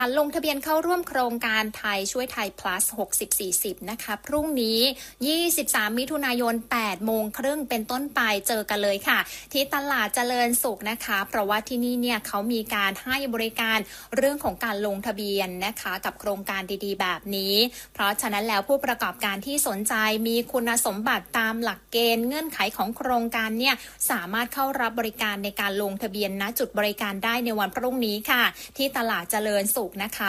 ลงทะเบียนเข้าร่วมโครงการไทยช่วยไทย plus 60-40 นะคะพรุ่งนี้23มิถุนายน 8 โมงครึ่งเป็นต้นไปเจอกันเลยค่ะที่ตลาดเจริญสุขนะคะเพราะว่าที่นี่เนี่ยเขามีการให้บริการเรื่องของการลงทะเบียนนะคะกับโครงการดีๆแบบนี้เพราะฉะนั้นแล้วผู้ประกอบการที่สนใจมีคุณสมบัติตามหลักเกณฑ์เงื่อนไขของโครงการเนี่ยสามารถเข้ารับบริการในการลงทะเบียนณจุดบริการได้ในวันพรุ่งนี้ค่ะที่ตลาดเจริญสุขนะคะ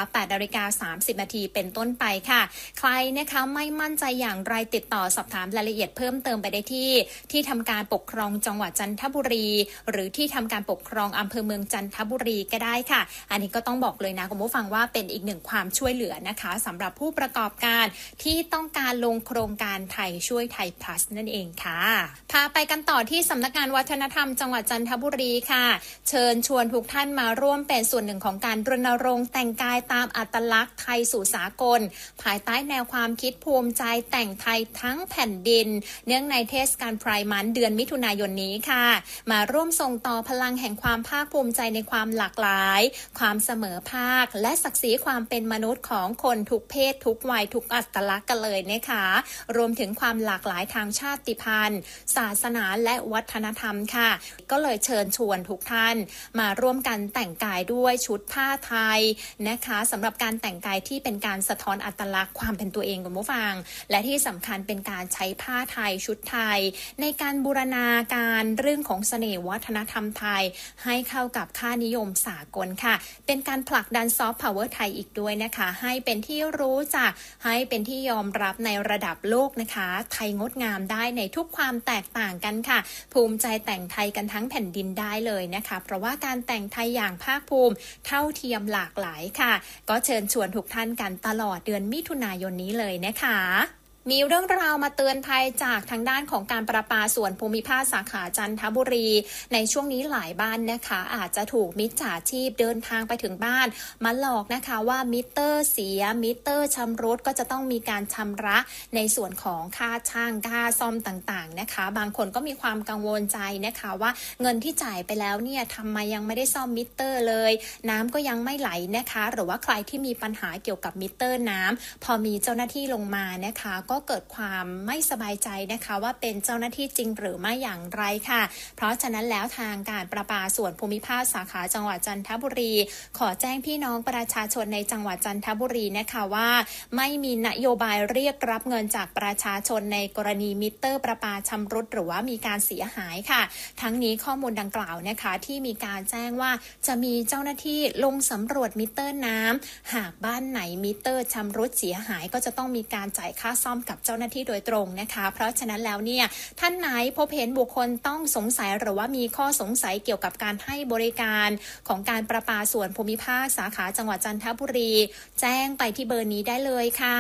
8:30 น.เป็นต้นไปค่ะใครนะคะไม่มั่นใจอย่างไรติดต่อสอบถามรายละเอียดเพิ่มเติมไปได้ที่ทำการปกครองจังหวัดจันทบุรีหรือที่ทำการปกครองอำเภอเมืองจันทบุรีก็ได้ค่ะอันนี้ก็ต้องบอกเลยนะคุณผู้ฟังว่าเป็นอีกหนึ่งความช่วยเหลือนะคะสำหรับผู้ประกอบการที่ต้องการลงโครงการไทยช่วยไทย plus นั่นเองค่ะพาไปกันต่อที่สำนักงานวัฒนธรรมจังหวัดจันทบุรีค่ะเชิญชวนทุกท่านมาร่วมเป็นส่วนหนึ่งของการรณรงค์แต่งกายตามอัตลักษณ์ไทยสู่สากลภายใต้แนวความคิดภูมิใจแต่งไทยทั้งแผ่นดินเนื่องในเทศกาลไพร์มันเดือนมิถุนายนนี้ค่ะมาร่วมส่งต่อพลังแห่งความภาคภูมิใจในความหลากหลายความเสมอภาคและศักดิ์ศรีความเป็นมนุษย์ของคนทุกเพศทุกวัยทุกอัตลักษณ์กันเลยนะคะรวมถึงความหลากหลายทางชาติพันธุ์ศาสนาและวัฒนธรรมค่ะก็เลยเชิญชวนทุกท่านมาร่วมกันแต่งกายด้วยชุดผ้าไทยนะคะสำหรับการแต่งกายที่เป็นการสะท้อนอัตลักษณ์ความเป็นตัวเองคุณผู้ฟังและที่สำคัญเป็นการใช้ผ้าไทยชุดไทยในการบูรณาการเรื่องของเสน่ห์วัฒนธรรมไทยให้เข้ากับค่านิยมสากลค่ะเป็นการผลักดันซอฟต์พาวเวอร์ไทยอีกด้วยนะคะให้เป็นที่รู้จักให้เป็นที่ยอมรับในระดับโลกนะคะไทยงดงามได้ในทุกความแตกต่างกันค่ะภูมิใจแต่งไทยกันทั้งแผ่นดินได้เลยนะคะเพราะว่าการแต่งไทยอย่างภาคภูมิเท่าเทียมหลากหลายค่ะก็เชิญชวนทุกท่านกันตลอดเดือนมิถุนายนนี้เลยนะคะมีเรื่องราวมาเตือนภัยจากทางด้านของการประปาส่วนภูมิภาคสาขาจันทบุรีในช่วงนี้หลายบ้านนะคะอาจจะถูกมิจฉาชีพเดินทางไปถึงบ้านมาหลอกนะคะว่ามิเตอร์เสียมิเตอร์ชำรุดก็จะต้องมีการชำระในส่วนของค่าช่างค่าซ่อมต่างๆนะคะบางคนก็มีความกังวลใจนะคะว่าเงินที่จ่ายไปแล้วเนี่ยทำไมยังไม่ได้ซ่อมมิเตอร์เลยน้ำก็ยังไม่ไหลนะคะหรือว่าใครที่มีปัญหาเกี่ยวกับมิเตอร์น้ำพอมีเจ้าหน้าที่ลงมานะคะก็เกิดความไม่สบายใจนะคะว่าเป็นเจ้าหน้าที่จริงหรือไม่อย่างไรค่ะเพราะฉะนั้นแล้วทางการประปาส่วนภูมิภาคสาขาจังหวัดจันทบุรีขอแจ้งพี่น้องประชาชนในจังหวัดจันทบุรีนะคะว่าไม่มีนโยบายเรียกรับเงินจากประชาชนในกรณีมิเตอร์ประปาชำรุดหรือว่ามีการเสียหายค่ะทั้งนี้ข้อมูลดังกล่าวนะคะที่มีการแจ้งว่าจะมีเจ้าหน้าที่ลงสำรวจมิเตอร์น้ำหากบ้านไหนมิเตอร์ชำรุดเสียหายก็จะต้องมีการจ่ายค่าซ่อมกับเจ้าหน้าที่โดยตรงนะคะเพราะฉะนั้นแล้วเนี่ยท่านไหนพบเห็นบุคคลต้องสงสัยหรือว่ามีข้อสงสัยเกี่ยวกับการให้บริการของการประปาส่วนภูมิภาคสาขาจังหวัดจันทบุรีแจ้งไปที่เบอร์นี้ได้เลยค่ะ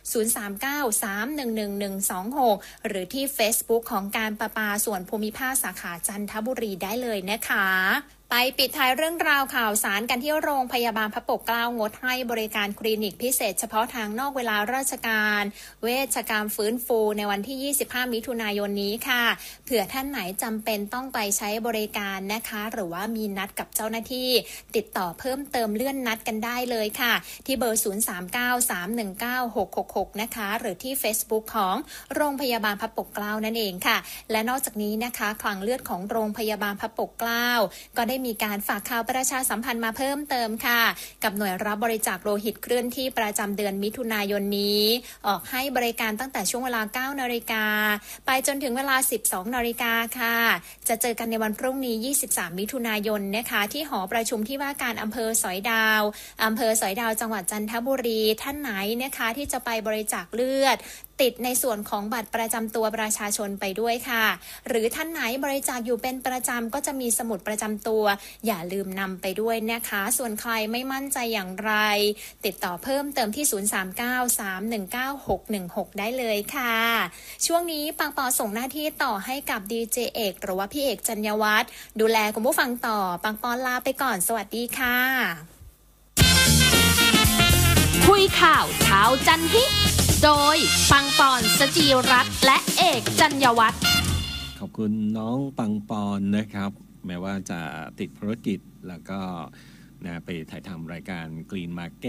039311126หรือที่ Facebook ของการประปาส่วนภูมิภาคสาขาจันทบุรีได้เลยนะคะไปปิดท้ายเรื่องราวข่าวสารกันที่โรงพยาบาลพระปกเกล้างดให้บริการคลินิกพิเศษเฉพาะทางนอกเวลาราชการเวชกรรมฟื้นฟูในวันที่25มิถุนายนนี้ค่ะเผื่อท่านไหนจำเป็นต้องไปใช้บริการนะคะหรือว่ามีนัดกับเจ้าหน้าที่ติดต่อเพิ่มเติมเลื่อนนัดกันได้เลยค่ะที่เบอร์0393196666นะคะหรือที่ Facebook ของโรงพยาบาลพระปกเกล้านั่นเองค่ะและนอกจากนี้นะคะคลังเลือดของโรงพยาบาลพระปกเกล้าก็ได้มีการฝากข่าวประชาสัมพันธ์มาเพิ่มเติมค่ะกับหน่วยรับบริจาคโลหิตเคลื่อนที่ประจำเดือนมิถุนายนนี้ออกให้บริการตั้งแต่ช่วงเวลา 9 นาฬิกาไปจนถึงเวลา 12 นาฬิกาค่ะจะเจอกันในวันพรุ่งนี้23มิถุนายนนะคะที่หอประชุมที่ว่าการอำเภอสอยดาวจังหวัดจันทบุรีท่านไหนนะคะที่จะไปบริจาคเลือดติดในส่วนของบัตรประจำตัวประชาชนไปด้วยค่ะหรือท่านไหนบริจาคอยู่เป็นประจำก็จะมีสมุดประจำตัวอย่าลืมนำไปด้วยนะคะส่วนใครไม่มั่นใจอย่างไรติดต่อเพิ่มเติมที่0393196616ได้เลยค่ะช่วงนี้ปังปอส่งหน้าที่ต่อให้กับดีเจเอกหรือว่าพี่เอกจัญญวัฒน์ดูแลคุณผู้ฟังต่อปังปอลาไปก่อนสวัสดีค่ะคุยข่าวเช้าจันฮิโดยปังปอนสจีรัตน์และเอกจัญญวัฒน์ขอบคุณน้องปังปอนนะครับแม้ว่าจะติดภารกิจแล้วก็นะไปถ่ายทำรายการ Green Market